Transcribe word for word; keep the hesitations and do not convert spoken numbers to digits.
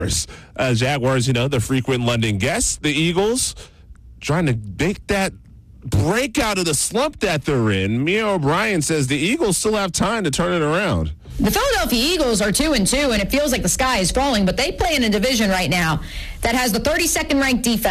Uh, Jaguars, you know, the frequent London guests. The Eagles trying to make that break out of the slump that they're in. Mia O'Brien says the Eagles still have time to turn it around. The Philadelphia Eagles are two and two, and it feels like the sky is falling, but they play in a division right now that has the thirty-second ranked defense.